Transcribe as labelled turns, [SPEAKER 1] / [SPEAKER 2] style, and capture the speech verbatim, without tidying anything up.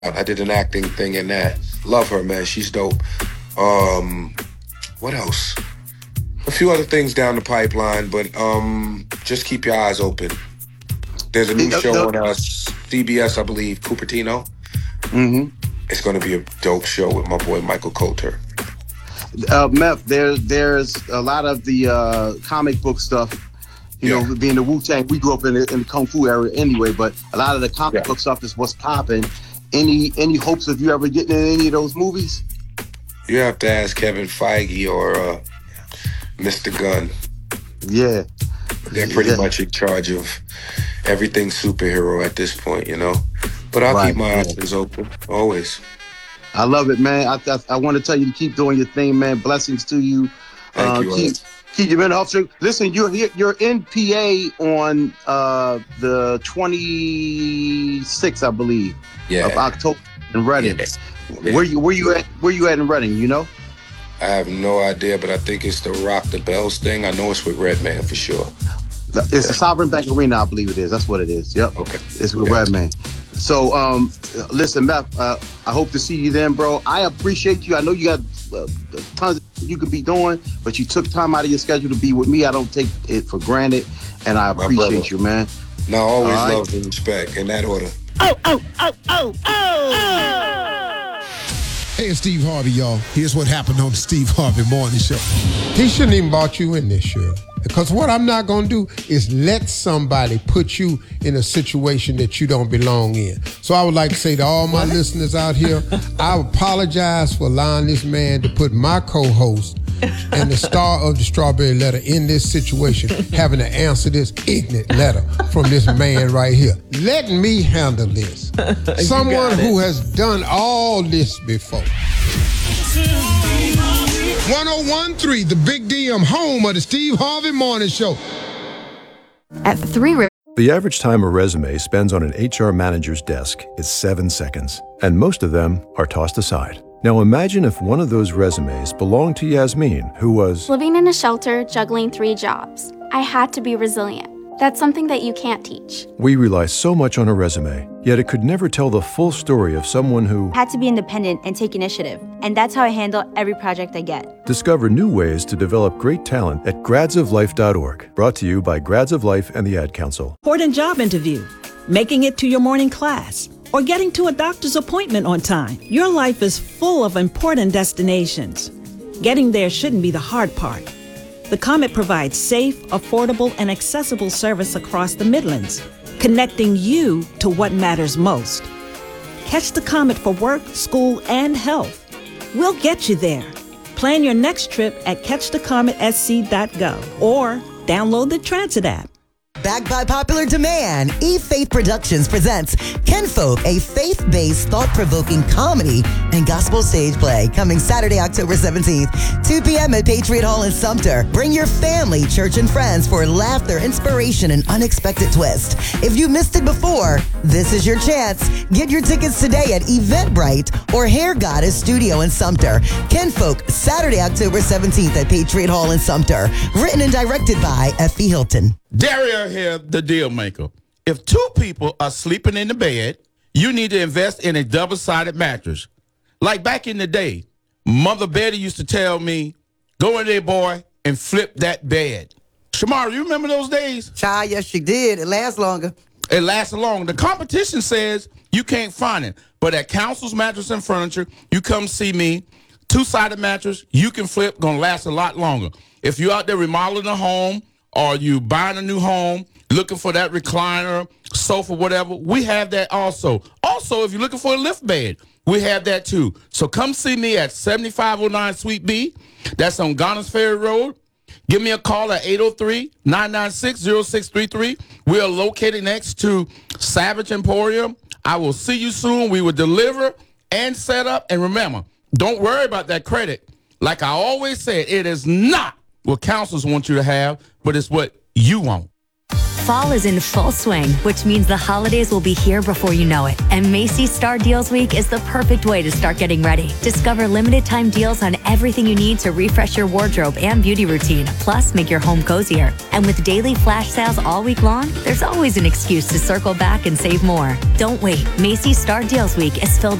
[SPEAKER 1] I did an acting thing in that. Love her, man. She's dope. Um, what else? A few other things down the pipeline, but um, just keep your eyes open. There's a new
[SPEAKER 2] Yep,
[SPEAKER 1] show
[SPEAKER 2] yep.
[SPEAKER 1] on uh, C B S, I believe, Cupertino.
[SPEAKER 2] Mm-hmm.
[SPEAKER 1] It's going to be a dope show with my boy Michael Coulter.
[SPEAKER 2] Uh, Meth, there, there's a lot of the uh, comic book stuff. You
[SPEAKER 1] Yeah.
[SPEAKER 2] know, being the Wu-Tang, we grew up in the, in the Kung Fu era anyway, but a lot of the comic
[SPEAKER 1] Yeah.
[SPEAKER 2] book stuff is what's popping. Any any hopes of you ever getting in any of those movies?
[SPEAKER 1] You have to ask Kevin Feige or uh, Mister Gunn.
[SPEAKER 2] Yeah.
[SPEAKER 1] They're pretty
[SPEAKER 2] Yeah.
[SPEAKER 1] much in charge of everything superhero at this point, you know? But I'll
[SPEAKER 2] Right,
[SPEAKER 1] keep my
[SPEAKER 2] yeah.
[SPEAKER 1] options open, always.
[SPEAKER 2] I love it, man. I I, I want to tell you to keep doing your thing, man. Blessings to you.
[SPEAKER 1] Thank
[SPEAKER 2] uh,
[SPEAKER 1] you,
[SPEAKER 2] Keep,
[SPEAKER 1] Alex.
[SPEAKER 2] keep your mental health straight. Listen, you're here- you're in P A on uh, the twenty-sixth, I believe,
[SPEAKER 1] Yeah.
[SPEAKER 2] of October in Reading.
[SPEAKER 1] Yeah. Yeah.
[SPEAKER 2] Where you where you at? Where you at in Reading? You know?
[SPEAKER 1] I have no idea, but I think it's the Rock the Bells thing. I know it's with Redman for sure.
[SPEAKER 2] It's the Sovereign Bank Arena, I believe it is. That's what it is. Yep.
[SPEAKER 1] Okay.
[SPEAKER 2] It's with
[SPEAKER 1] Okay.
[SPEAKER 2] Redman. So, um, listen, Meth, uh, I hope to see you then, bro. I appreciate you. I know you got uh, tons of you could be doing, but you took time out of your schedule to be with me. I don't take it for granted, and I
[SPEAKER 1] My
[SPEAKER 2] appreciate
[SPEAKER 1] brother.
[SPEAKER 2] you, man.
[SPEAKER 1] No, always
[SPEAKER 2] All right.
[SPEAKER 1] love and respect in that order.
[SPEAKER 3] Oh, oh, oh, oh, oh.
[SPEAKER 4] Hey, it's Steve Harvey, y'all. Here's what happened on the Steve Harvey Morning Show. He shouldn't even brought you in this show. Because what I'm not going to do is let somebody put you in a situation that you don't belong in. So I would like to say to all my listeners out here, I apologize for allowing this man to put my co-host and the star of the Strawberry Letter in this situation, having to answer this ignorant letter from this man right here. Let me handle this. Someone who has done all this before. one oh one point three, the Big D M, home of the Steve Harvey Morning Show.
[SPEAKER 5] At Three Rivers.
[SPEAKER 6] The average time a resume spends on an H R manager's desk is seven seconds, and most of them are tossed aside. Now imagine if one of those resumes belonged to Yasmin, who was
[SPEAKER 7] Living in a shelter, juggling three jobs. I had to be resilient. That's something that you can't teach.
[SPEAKER 6] We rely so much on a resume, yet it could never tell the full story of someone who
[SPEAKER 8] Had to be independent and take initiative. And that's how I handle every project I get.
[SPEAKER 6] Discover new ways to develop great talent at grads of life dot org. Brought to you by Grads of Life and the Ad Council.
[SPEAKER 9] Important job interview, making it to your morning class, or getting to a doctor's appointment on time. Your life is full of important destinations. Getting there shouldn't be the hard part. The Comet provides safe, affordable, and accessible service across the Midlands, connecting you to what matters most. Catch the Comet for work, school, and health. We'll get you there. Plan your next trip at catch the comet s c dot gov or download the Transit app.
[SPEAKER 10] Backed by popular demand, E-Faith Productions presents Kinfolk, a faith-based, thought-provoking comedy and gospel stage play coming Saturday, October seventeenth, two p.m. at Patriot Hall in Sumter. Bring your family, church, and friends for laughter, inspiration, and unexpected twist. If you missed it before, this is your chance. Get your tickets today at Eventbrite or Hair Goddess Studio in Sumter. Kinfolk, Saturday, October seventeenth at Patriot Hall in Sumter. Written and directed by Effie Hilton.
[SPEAKER 11] Dario here, the deal maker. If two people are sleeping in the bed, you need to invest in a double-sided mattress. Like back in the day, Mother Betty used to tell me, go in there, boy, and flip that bed. Shamara, you remember those days?
[SPEAKER 12] Child, yes, she did. It lasts longer.
[SPEAKER 11] It lasts long. The competition says you can't find it. But at Council's Mattress and Furniture, you come see me. Two-sided mattress, you can flip, gonna last a lot longer. If you're out there remodeling a home, or you buying a new home, looking for that recliner, sofa, whatever, we have that also. Also, if you're looking for a lift bed, we have that too. So come see me at seventy-five oh nine Suite B. That's on Garners Ferry Road. Give me a call at eight oh three, nine nine six, oh six three three. We are located next to Savage Emporium. I will see you soon. We will deliver and set up. And remember, don't worry about that credit. Like I always said, it is not what counselors want you to have, but it's what you want.
[SPEAKER 5] Fall is in full swing, which means the holidays will be here before you know it. And Macy's Star Deals Week is the perfect way to start getting ready. Discover limited time deals on everything you need to refresh your wardrobe and beauty routine, plus make your home cozier. And with daily flash sales all week long, there's always an excuse to circle back and save more. Don't wait. Macy's Star Deals Week is filled